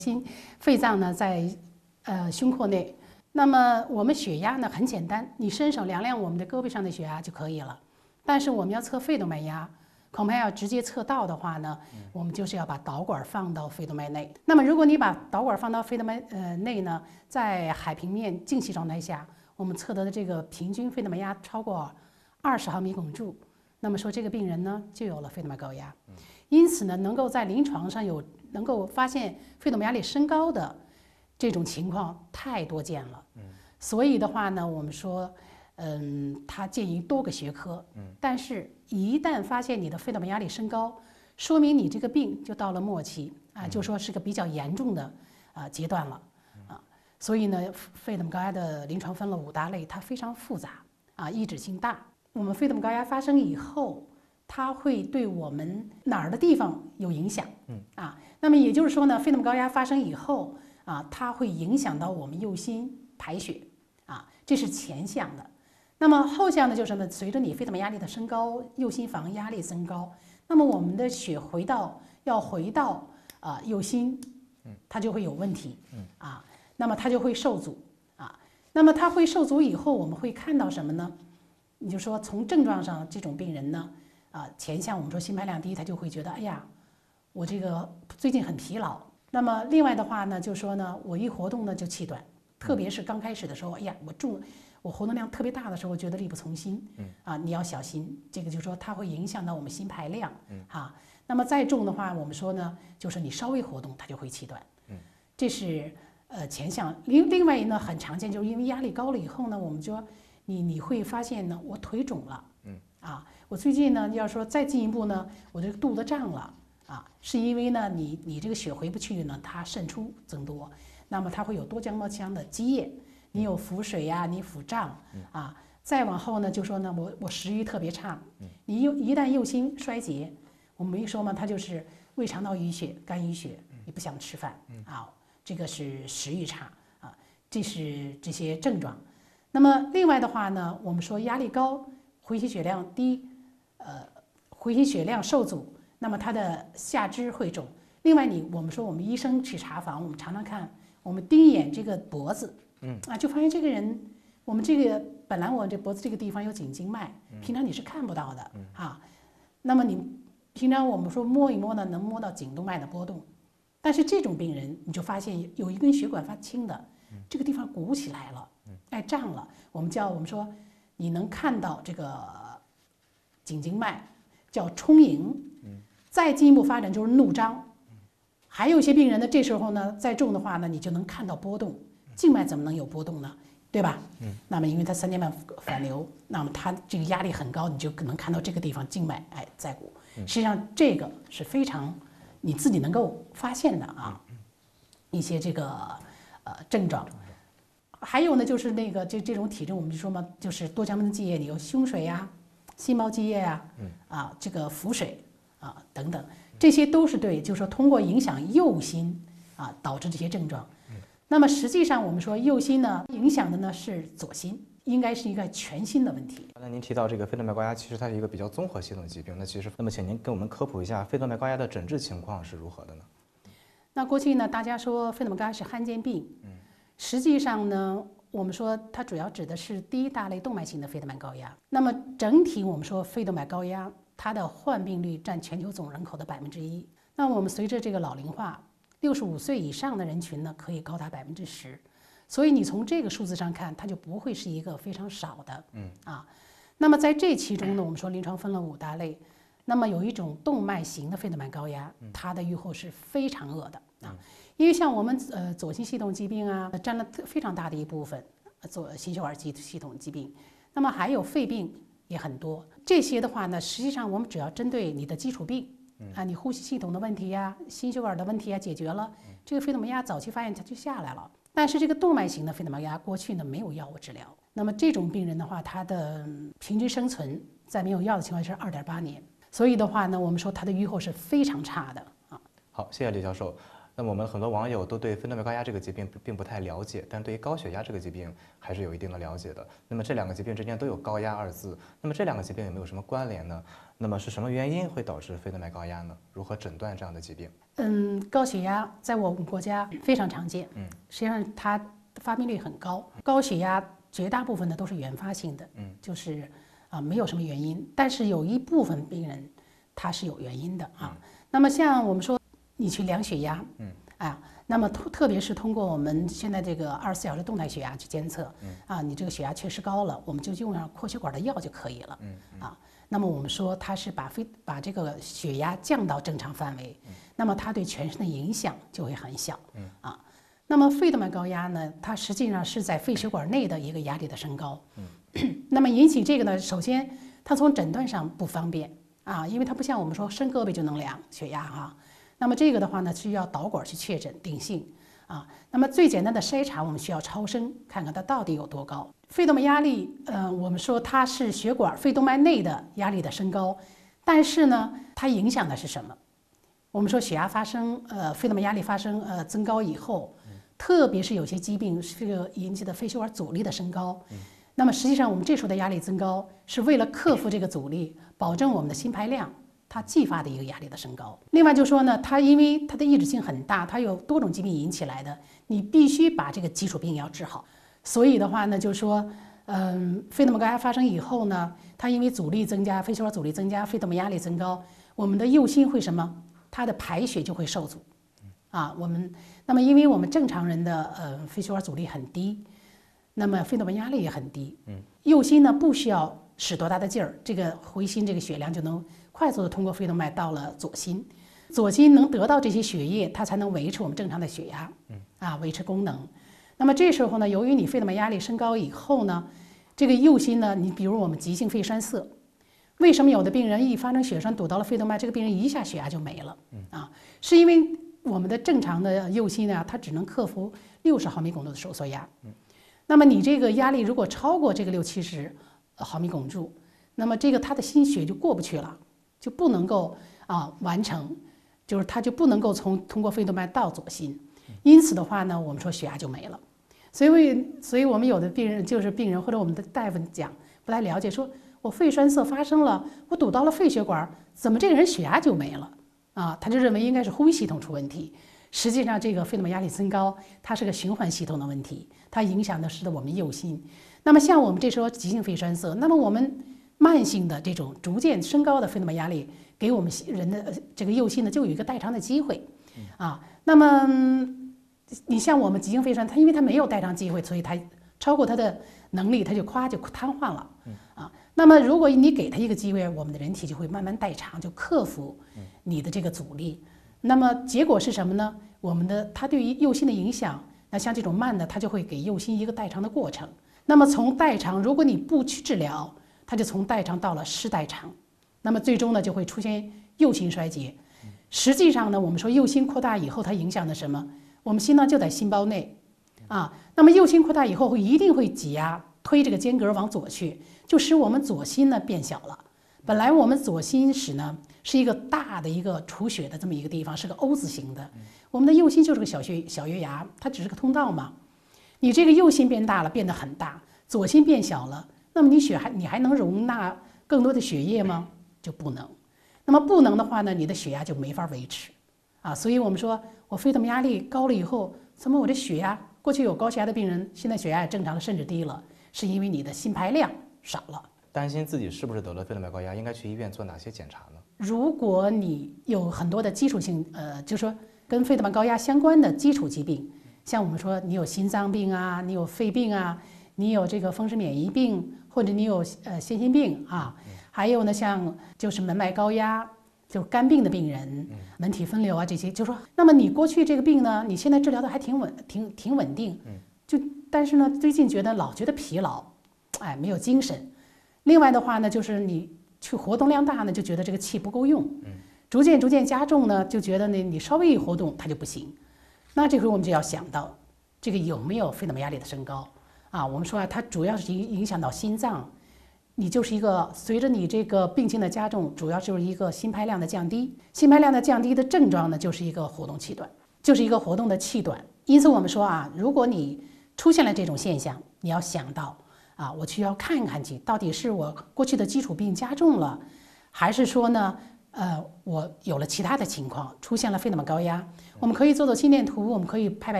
心肺脏呢在胸廓内。那么我们血压呢很简单，你伸手量量我们的胳膊上的血压就可以了。但是我们要测肺动脉压，恐怕要直接测到的话呢，我们就是要把导管放到肺动脉内。那么如果你把导管放到肺动脉内呢，在海平面静息状态下，我们测得的这个平均肺动脉压超过20毫米汞柱，那么说这个病人呢就有了肺动脉高压。因此呢，能够在临床上能够发现肺动脉压力升高的这种情况太多见了。所以的话呢，我们说，它建议多个学科。但是，一旦发现你的肺动脉压力升高，说明你这个病就到了末期啊，就说是个比较严重的阶段了啊。所以呢，肺动脉高压的临床分了5大类，它非常复杂啊，抑制性大。我们肺动脉高压发生以后，它会对我们哪儿的地方有影响？那么也就是说呢，肺动脉高压发生以后啊，它会影响到我们右心排血啊，这是前项的。那么后项呢，就是什么？随着你肺动脉压力的升高，右心房压力升高，那么我们的血要回到右心，它就会有问题啊，那么它就会受阻啊。那么它会受阻以后，我们会看到什么呢？你就说从症状上，这种病人呢，前项我们说心排量低，他就会觉得，哎呀，我这个最近很疲劳。那么另外的话呢，就说呢，我一活动呢就气短，特别是刚开始的时候，哎呀，我活动量特别大的时候，我觉得力不从心，你要小心，这个就是说它会影响到我们心排量，那么再重的话，我们说呢，就是你稍微活动它就会气短，这是前项。另外呢，很常见，就是因为压力高了以后呢，我们说你会发现呢，我腿肿了，我最近呢，要说再进一步呢，我这个肚子胀了。是因为呢，你这个血回不去呢，它渗出增多，那么它会有多浆膜腔的积液，你有腹水呀，你腹胀再往后呢，就说呢，我食欲特别差，你一旦右心衰竭，我们一说嘛，它就是胃肠道淤血、肝淤血，你不想吃饭这个是食欲差这是这些症状。那么另外的话呢，我们说压力高，回血血量低，回血血量受阻。那么它的下肢会肿。另外我们说我们医生去查房，我们常常看，我们盯一眼这个脖子，就发现这个人，我们这个本来我这脖子这个地方有颈静脉，平常你是看不到的那么你平常我们说摸一摸呢，能摸到颈动脉的波动，但是这种病人你就发现有一根血管发青的，这个地方鼓起来了，胀了，我们说你能看到这个颈静脉叫充盈。再进一步发展就是怒张，还有一些病人呢，这时候呢再重的话呢，你就能看到波动，静脉怎么能有波动呢？对吧？那么因为它3点半反流，那么它这个压力很高，你就能看到这个地方静脉在鼓。实际上这个是非常你自己能够发现的一些这个症状。还有呢，就是那个这种体征，我们就说嘛，就是多浆膜积液，你有胸水呀、心包积液呀、这个腹水。等等，这些都是对，就是说通过影响右心导致这些症状。那么实际上我们说右心呢影响的呢是左心，应该是一个全心的问题。 刚才您提到这个肺动脉高压，其实它是一个比较综合系统疾病。那么请您给我们科普一下肺动脉高压的诊治情况是如何的呢？ 那过去呢，大家说肺动脉高压是罕见病，实际上呢，我们说它主要指的是第一大类动脉型的肺动脉高压。那么整体我们说肺动脉高压，它的患病率占全球总人口的1%。那我们随着这个老龄化，65岁以上的人群呢，可以高达10%。所以你从这个数字上看，它就不会是一个非常少的。那么在这其中呢，我们说临床分了5大类。那么有一种动脉型的肺动脉高压，它的预后是非常恶的因为像我们左心系统疾病占了非常大的一部分，心血管系统疾病。那么还有肺病。也很多，这些的话呢，实际上我们只要针对你的基础病你呼吸系统的问题呀、心血管的问题解决了，这个肺动脉压早期发现它就下来了。但是这个动脉型的肺动脉压过去呢没有药物治疗，那么这种病人的话，他的平均生存在没有药的情况下是2.8年，所以的话呢，我们说他的预后是非常差的好，谢谢李教授。 那么我们很多网友都对肺动脉高压这个疾病并不太了解，但对于高血压这个疾病还是有一定的了解的。那么这两个疾病之间都有高压二字，那么这两个疾病有没有什么关联呢？那么是什么原因会导致肺动脉高压呢？如何诊断这样的疾病？ 高血压在我们国家非常常见，实际上它发病率很高。高血压绝大部分的都是原发性的，就是没有什么原因，但是有一部分病人他是有原因的啊。那么像我们说你去量血压，那么特别是通过我们现在这个24小时动态血压去监测，你这个血压确实高了，我们就用上扩血管的药就可以了，那么我们说它是把这个血压降到正常范围，那么它对全身的影响就会很小，那么肺动脉高压呢，它实际上是在肺血管内的一个压力的升高，那么引起这个呢，首先它从诊断上不方便因为它不像我们说伸胳膊就能量血压那么这个的话呢，需要导管去确诊定性那么最简单的筛查，我们需要超声看看它到底有多高。肺动脉压力，我们说它是血管肺动脉内的压力的升高，但是呢，它影响的是什么？我们说血压发生，肺动脉压力发生增高以后，特别是有些疾病是引起的肺血管阻力的升高。那么实际上我们这时候的压力增高，是为了克服这个阻力，保证我们的心排量。它继发的一个压力的升高。另外就说呢，它因为它的抑制性很大，它有多种疾病引起来的，你必须把这个基础病要治好。所以的话呢，就是说，肺动脉高压发生以后呢，它因为阻力增加，肺血管阻力增加，肺动脉压力增高，我们的右心会什么？它的排血就会受阻。那么因为我们正常人的肺血管阻力很低，那么肺动脉压力也很低。右心呢不需要使多大的劲儿，这个回心这个血量就能快速的通过肺动脉到了左心，左心能得到这些血液，它才能维持我们正常的血压，维持功能。那么这时候呢，由于你肺动脉压力升高以后呢，这个右心呢，你比如我们急性肺栓塞，为什么有的病人一发生血栓堵到了肺动脉，这个病人一下血压就没了？是因为我们的正常的右心呢，它只能克服60毫米汞柱的收缩压。那么你这个压力如果超过这个60-70毫米汞柱，那么这个它的心血就过不去了。就不能够完成，就是它就不能够通过肺动脉到左心，因此的话呢，我们说血压就没了。所以我们有的病人或者我们的大夫讲不太了解，说我肺栓塞发生了，我堵到了肺血管，怎么这个人血压就没了他就认为应该是呼吸系统出问题。实际上这个肺动脉压力增高，它是个循环系统的问题，它影响的是我们右心。那么像我们这时候急性肺栓塞，那么我们慢性的这种逐渐升高的肺动脉压力，给我们人的这个右心呢，就有一个代偿的机会那么你像我们急性肺栓，它因为它没有代偿机会，所以它超过它的能力，它就瘫痪了那么如果你给它一个机会，我们的人体就会慢慢代偿，就克服你的这个阻力。那么结果是什么呢？它对于右心的影响，那像这种慢的，它就会给右心一个代偿的过程。那么从代偿，如果你不去治疗，它就从代偿到了失代偿，那么最终呢就会出现右心衰竭。实际上呢，我们说右心扩大以后，它影响的什么？我们心脏就在心包内那么右心扩大以后一定会挤压推这个间隔往左去，就使我们左心呢变小了。本来我们左心室呢是一个大的一个储血的这么一个地方，是个 O 字形的，我们的右心就是个小月牙，它只是个通道嘛。你这个右心变大了，变得很大，左心变小了，那么你还能容纳更多的血液吗？就不能。那么不能的话呢，你的血压就没法维持所以我们说我肺动脉压力高了以后，怎么我的血压，过去有高血压的病人，现在血压也正常了，甚至低了，是因为你的心排量少了。 担心自己是不是得了肺动脉高压，应该去医院做哪些检查呢？ 如果你有很多的基础性就是说跟肺动脉高压相关的基础疾病，像我们说你有心脏病你有肺病你有这个风湿免疫病，或者你有先心病还有呢像就是门脉高压，就是肝病的病人，门体分流这些，就说那么你过去这个病呢，你现在治疗的还挺稳定，但是呢最近老觉得疲劳，没有精神。另外的话呢，就是你去活动量大呢，就觉得这个气不够用，逐渐加重呢，就觉得呢你稍微一活动它就不行。那这回我们就要想到这个有没有肺动脉压力的升高我们说它主要是影响到心脏，你就是一个随着你这个病情的加重，主要就是一个心排量的降低。心排量的降低的症状呢，就是一个活动气短。 就是一个活动的气短。因此我们说啊，如果你出现了这种现象，你要想到啊，我需要看看去，到底是我过去的基础病加重了，还是说呢，我有了其他的情况，出现了肺动脉高压。我们可以做做心电图，我们可以拍拍